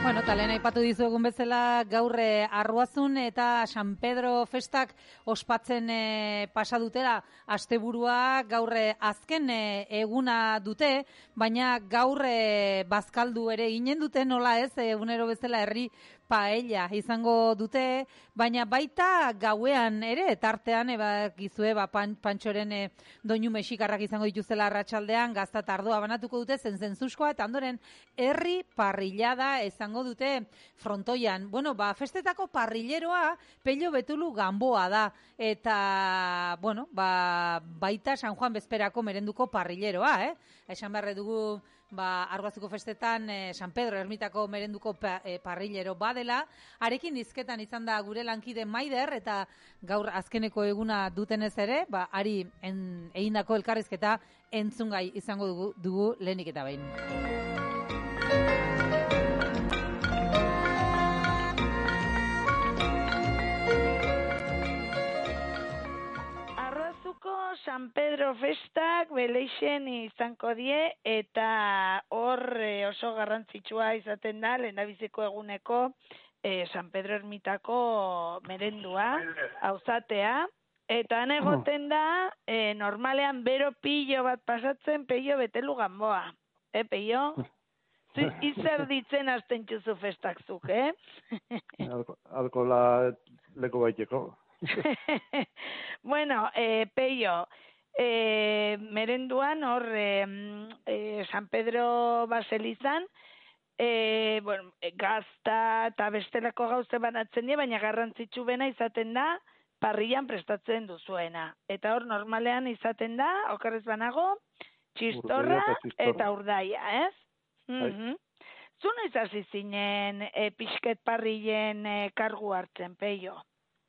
Bueno, talen aipatu dizuegun bezala gaur Arruazun eta San Pedro festak ospatzen pasa dutela asteburua gaur azken eguna dute, baina gaur bazkaldu ere ginen dute, nola ez, egunero bezala herri paella izango dute, baina baita gauean ere, tartean, gizue, Pantxoren doinu mexikarrak izango dituzela arratsaldean, gazta eta ardoa banatuko dute, zentzuzkoa, eta ondoren herri parrillada izango dute frontoian. Bueno, festetako parrilleroa Pello Betulu Gamboa da, eta, bueno, baita San Juan bezperako merenduko parrilleroa, Esan beharre dugu, Arruazuko festetan San Pedro ermitako merenduko parrillero badela, arekin dizketan izan da gure lankide Maider, eta gaur azkeneko eguna dutenez ere, ari egindako elkarrizketa entzungai izango dugu lehenik eta behin. San Pedro festak beleixen izango die, eta hor oso garrantzitsua izaten da lehendabiziko eguneko San Pedro ermitako merendua, auzatea, eta han egoten da normalean bero pillo bat pasatzen Pello Betulu Gamboa. Pello? Izer ditzen azten txuzu festak zuk, Alkola leku baiteko. Bueno, Pello, merenduan hor San Pedro baselizan, gazta eta bestelako gauze banatzen dira, baina garrantzitsu bena izaten da parrillan prestatzen duzuena. Eta hor normalean izaten da, okerrez banago, txistorra eta urdaia, ez? Zu noiz hasi zinen pixket parrillen kargu hartzen, Pello?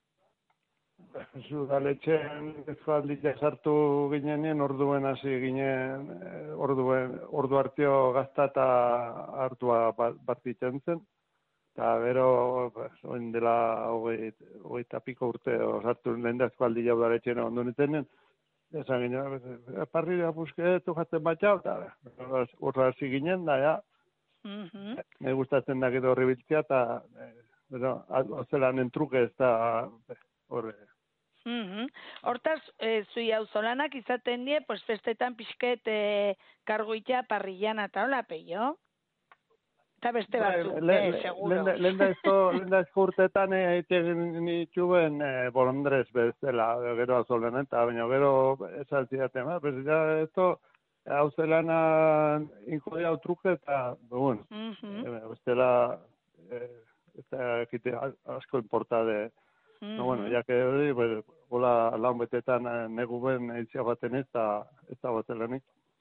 Udaletxean ezkoaldia sartu ginenean, orduen hasi ginen, ordu hartio gazta eta hartua partitzen zen. Eta gero, oin dela hogeita piko urte, sartu lehen da ezkoaldia udaletxean ondo nintzen, esan ginen, parrilla busketu jaten batxau, eta horra hasi ginen, da, ja. Me gustatzen da gero horri biltzea, eta ozelan entruke ez da horre. Hortaz, zui auzolanak izaten die, festetan pixket karguitea parrillan eta hola, Pello? Eta beste batzuk, seguro. Lehen da ezko urtetan egiten nituen bolondrez bezala, gero auzolanen, eta baina gero esaltziaten, pues ya esto auzelana inko dira truke, eta, bueno, bestela, eta ekite asko importa de. No, bueno, ya que hori, hola laun betetan negu ben eitzia baten ez da batelanik.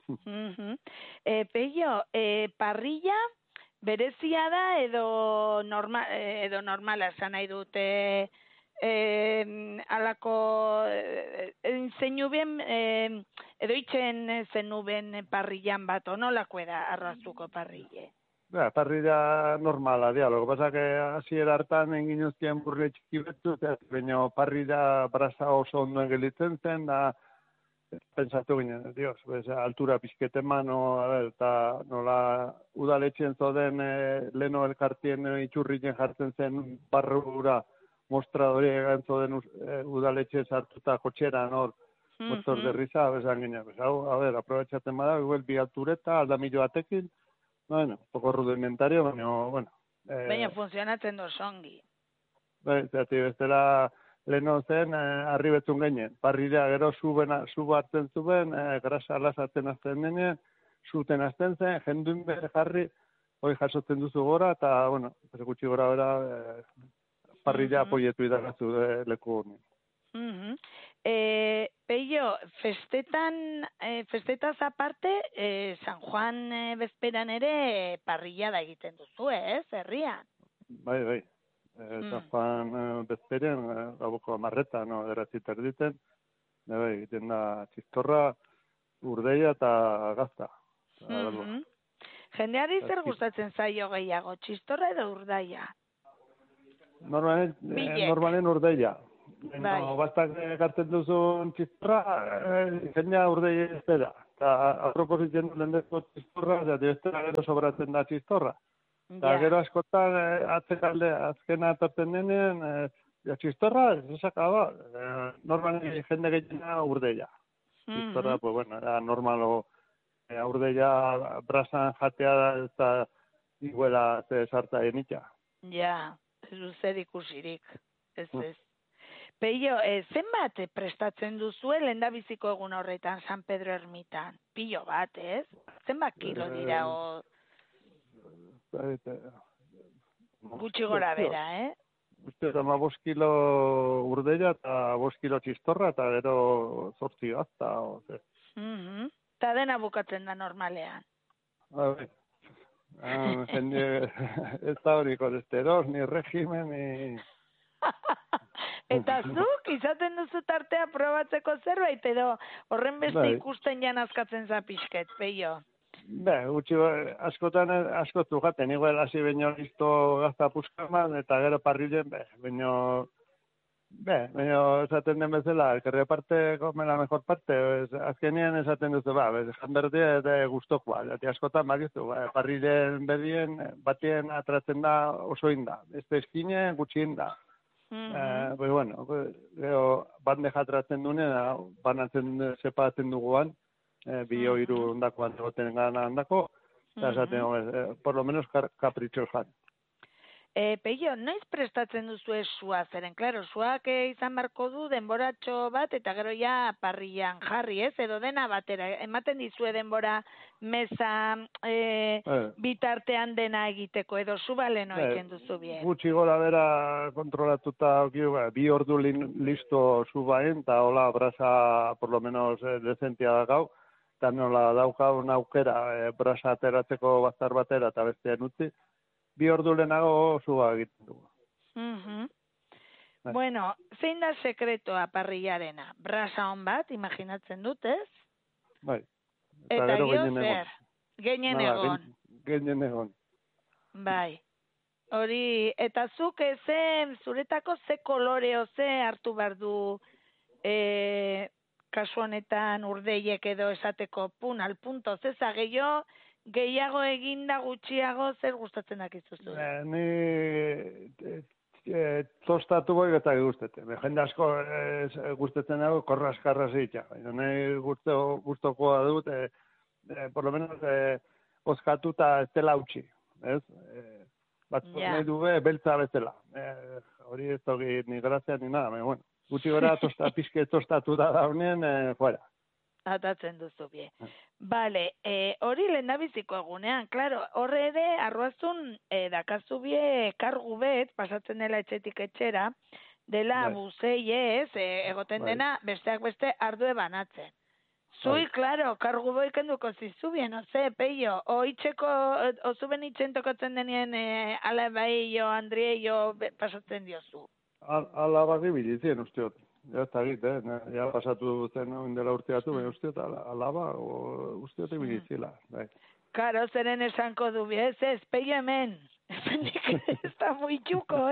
Pello, parrilla berezia da edo normala esan nahi dute alako zeinu ben edo itxen zenu ben parrillan bat, nolako da Arruazuko parrille? Parrilla normala, dia. Lo que pasa que hasiera hartan egin uztien burle txiki betzu, baina parrilla brasa oso ondoen gelitzen zen, da pensatu ginen, dios, altura pizketen mano, eta nola udaletxen zoden leno elkartien itxurrien jartzen zen barrura mostradori egan zoden udaletxe sartuta kotxeran hor, motor de risa, besan ginen, a ver, aprobetxaten bada, igual bi altureta, aldamillo batekin, bueno, poco rudimentario, bueno. Baina funtzionatzen doz ongi. Zati, bestela leheno zen, arribetzun ginen. Parrilla gero zu hartzen zuen, grasa alazatzen azten denean, zuten azten zen, jenduen bere jarri, hori jasotzen duzu gora, eta, bueno, gutxi gora bera, parrilla apoietu idagazu leku honi. Pello, festetaz aparte, San Juan bezperan ere parrillada egiten duzu, herrian? Bai. San Juan bezperen, gabuko amarreta, eratzit erditen, egiten da txistorra, urdeia eta gazta. Jendeari zer gustatzen zaio gehiago, txistorra edo urdaia? Normalen urdeia. Bastak gartzen duzun txistorra, jendea urdeia ez da. Eta apropositzen lendezko txistorra, eta bestela gero sobratzen da txistorra. Eta gero askotan azkena atorten denean, txistorra, ez akaba, normalmente jende gehiena urdeia. Txistorra, pues bueno, era normalo, urdeia brazan jatea da, eta iguela sarta enitxa. Ja, ez du zer ikusirik, ez. Peio, zenbat prestatzen duzue lehendabiziko egun horretan San Pedro Ermitan? Pilo bat, ez? Zenbat kilo dira, gutxi gora bera, Uste, 5 kilo urdeia eta 5 kilo txistorra eta gero 8 gazta. Eta dena bukatzen da normalean. Ez da hori kolesteros, ni regimen, ni... Eta zuk, izaten duzu tartea probatzeko zerbait, edo horren beste ikusten jan azkatzen zapisket, Peio? Gutxi, askotu jaten, igual hasi baino listo gazta puskaman, eta gero parrilen, baino esaten den bezala, el que reparte come la mejor parte, azkenean esaten duzu, jan berdea eta gustokoa, eta askotan bakizu, parrilen bedien, batien atratzen da oso inda, ez eskine gutxi inda. Pues bueno, gero bandeja atratzen dunen, banatzen separatzen duguan, bi oiru ondakoan egoten gana handako, eta esaten, por lo menos kapritxo jan. Peio, noiz prestatzen duzu sua? Zeren, klaro, suak izan barko du denboratxo bat, eta gero ja parrilan jarri, ez? Edo dena batera, ematen dizue denbora meza bitartean dena egiteko, edo zu baleno egiten duzu bien? Gutxi gora bera kontrolatuta, 2 ordu listo zubaen, eta hola brasa, por lo menos, dezentia dakau, eta nola daukau aukera brasa ateratzeko baztar batera eta bestean utzi, 2 ordu lehenago zuba egiten dugu. Bueno, zein da sekretoa parrillarena? Brasa hon bat, imaginatzen dut, ez? Bai. Eta gero zer? Geinen egon. Geinen egon. Bai. Hori, eta zuk zuretako ze koloreo ze hartu behar du kasu honetan urdeiek edo esateko al punto, zeza gehiago eginda gutxiago zer gustatzen dakizuzu? Ni tostatu goi eta guztetzen. Jende asko gustatzen dago korraskarra zitza. Ni gustokoa dut, por lo menos oskatuta ez dela utzi, ez? Batzuk nahi dube beltza bezala. Hori ez toki ni grazia ni nada, bueno. Gutxi gora pizke tostatu da daunen, fuera. Atatzen duzu bie. Bale, hori lehendabiziko egunean, klaro, horre ere arruazun dakazu bie kargu bet, pasatzen dela etxetik etxera, dela buzei ez, egoten dena besteak beste ardue banatzen. Zui, klaro, kargu boiken duko zizu bien, oze, Peio, ozuben itxen tokatzen denien ala bai jo, Andrie jo, pasatzen diozu. Ala bagi bilizien usteot. Ja, ez tagit, ja pasatu zen dela urteatu, usteot, alaba, usteot ebilizila. Karo, zeren esanko du, ez, Peio hemen. Ez da muy txuko,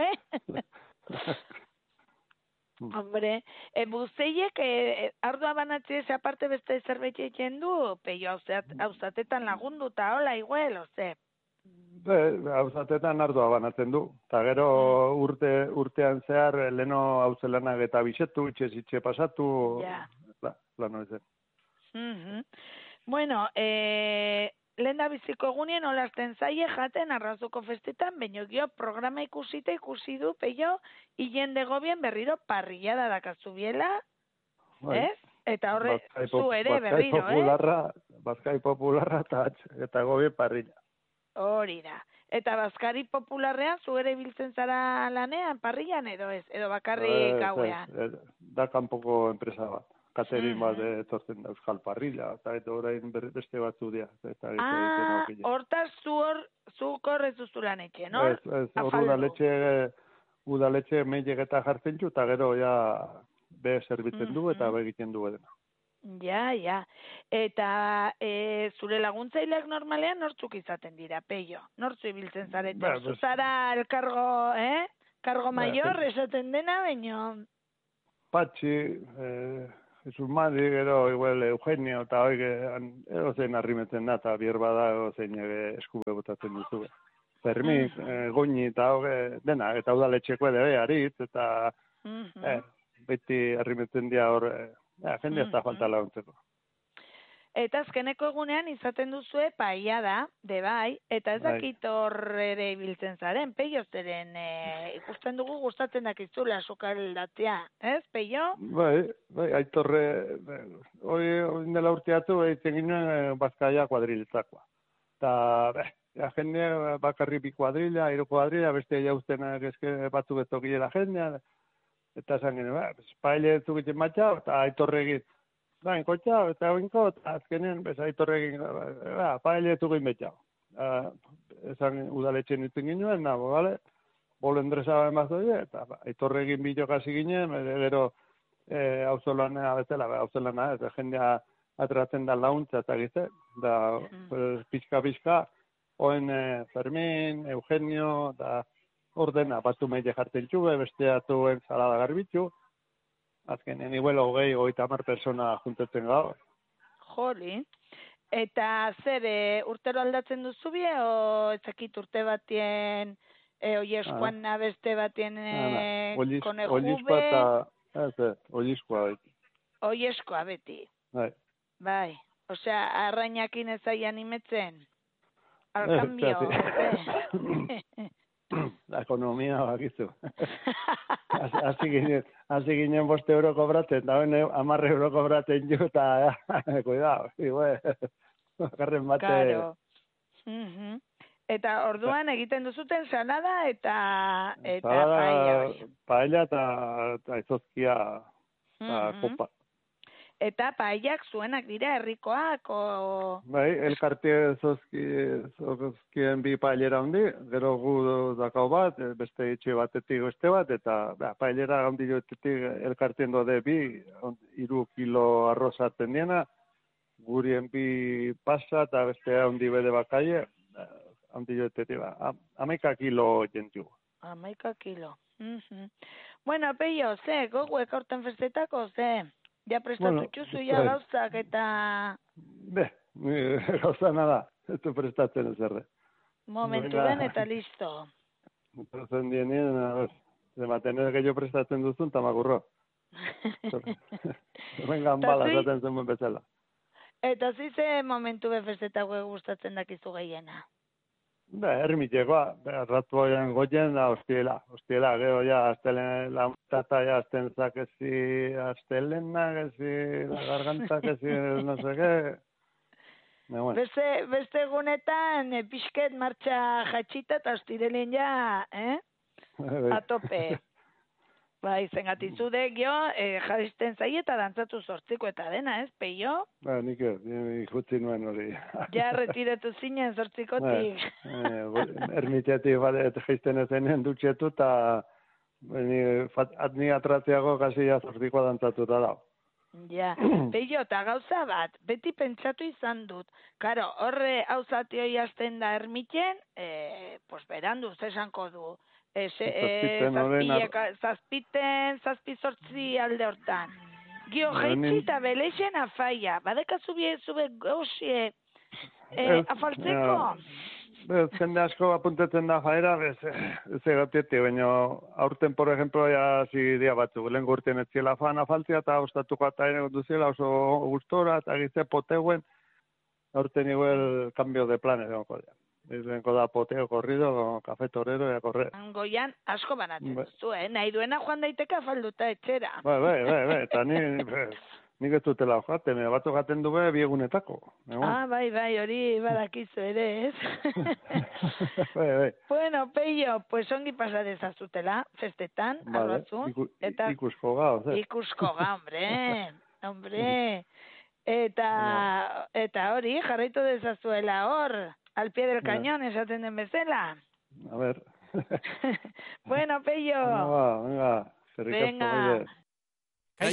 Hombre, buzeiek ardua banatzi ez aparte beste zerbait egiten du, Peio, hauzatetan lagundu eta hola iguel, oze? Hauzatetan ardua banatzen du. Eta gero urtean zehar leno hauzelanak eta bisetu, itxe pasatu, plano ezen. Bueno, lehen da biziko egunien olazten zaie jaten arrazuko festetan, baino gio programa ikusi du, Peio, hilen degobien berriro parrillada dakazu biela, ez? Eta horre, zu ere berriro, Bazkai popularra eta gobien parrilla. Hori da. Eta Baskari popularrean zu ere biltzen zara lanean, parrillan edo ez? Edo bakarrik gauean? Da kanpoko enpresa bat. Katerin bat etortzen da Euskal Parrilla, eta orain beste batzu dira. Hortaz zu korrez duzu lan etxe, no? Ez, udaletxe meiek eta jartzen zu, eta gero ja be zerbitzen du eta be egiten du edena. Ja. Eta zure laguntzaileak normalean nortzuk izaten dira, Peio? Nortzu ibiltzen zarete? Zara el kargo mayor esaten dena, baino? Patxi, Jesus Mari, gero, igual, Eugenio, eta hoi, egozein arrimetzen da, eta bierba da, egozein eskube botatzen duzu. Fermi, goñi eta dena, eta udaletxeko ere aritz, eta beti herrimetzen dira hor, jende ez da falta laguntzeko. Eta azkeneko egunean izaten duzue paia da, de bai, eta ez dakit hor ere ibiltzen zaren, Peio zeren ikusten dugu gustatzen dakizula sukaldatzea, ez, Peio? Bai, aitorre, hori dela urteatu, egiten ginen Bazkaia kuadriletakoa. Eta jende bakarri bi kuadrila, hiru kuadrila, beste jauztenak eske batzuk betokiela jendea, eta esan ginen, paile zugiten matxau, eta aitorre egin. Kotxa, eta oinko, eta azkenen, aitorregin, paile tugin betxau. Esan udaletxen itzen ginen, nago, bale? Bolendresa emazoi, eta aitorregin bilok hasi ginen, gero hauzolana bezala, hauzolana, eta jendea atratzen da launtza, eta gizte, da pixka, oen Fermin, Eugenio, da ordena, batu meile jartzen txube, bestea tuen salada garbitzu, azkenen, igual 20-30 persona juntetzen gau. Joli. Eta zer, urtero aldatzen duzu bie, o ezakit urte batien, oieskoan beste batien kone jube? Oieskoa beti. Oieskoa beti. Bai. Osea, arrainakin ezaian imetzen? Alkambio. La ekonomia bakizu. Hasi ginen 5 euro kobratzen, da 10 euro kobratzen jo, eta cuidado, garren bate. Claro. Eta orduan egiten duzuten salada eta paella. Paella eta izozkia kopa. Eta paellak zuenak dira herrikoak, o... Bai, elkarte zozkien bi paellera handi, gero gu dakau bat, beste etxe batetik beste bat, eta paellera handi joetetik elkartien dode bi, 3 kilo arroz hartzen diena, gurien bi pasa, eta beste handi bede bakaie, handi joetetik, 11 kilo jentu. 11 kilo. Bueno, Peio, ze, goguek aurten festetako, ze? Ja prestatu txuzu, ja gauzak eta... Gauza nada, ez du prestatzen ez erre. Momentu den eta listo. Prestatzen dienien, zematen ez gehiago prestatzen duzun, tamagurro. Vengan bala, zaten zen bezala. Eta zize momentu befestetako gustatzen dakizu gehiena? Ermitekoa, ratu hoian goien da hostiela, gero ja, astelen lamuntata ja, azten zakezi, astelena, gezi, la garganta, gezi, no sé qué. Beste egunetan, pixket martxa jatxita, eta ostirelen ja, a tope. Ba, izengatitzu gio, jarizten zai eta dantzatu sortziko eta dena, ez, Peio? Ba, nik ikutzi nuen hori. Ja, retiratu zinen sortzikotik. Ermitetik, jaizten ezenen dutxetu, eta ni atratzeago kasi ja sortzikoa dantzatuta da. Ja, Peio, eta gauza bat, beti pentsatu izan dut. Karo, horre hauzati hoi azten da ermiten, pues berandu, zesanko du. Zazpizortzi alde hortan. Gio jaitzi eta beleixen afaia. Badekazu zube gozie afaltzeko? Jende asko apuntetzen da jaera, ez egatete, baina aurten, por ejemplo, ya si dia batzuk, lehen gurtien etziela fan afaltzea, eta ostatuko eta ere duzela oso gustora, eta gizte poteguen, aurten igual cambio de planes, Izlenko da poteo corrido, café torero y a correr. Goian asko banatzen duzu, nahi duena joan daiteke afalduta etxera. Bai, eta nik ez dutela joaten, batzu gaten du biegunetako. Bai, hori badakizu ere, ez? Bai. Bueno, Peio, pues ongi pasa dezazutela, festetan, arbatzu. Ikusko ga, Ikusko ga, hombre. Eta hori, jarraitu dezazuela hor. Al pie del cañón, esaten den bezala. A ver. Bueno, Peio. Venga. Venga.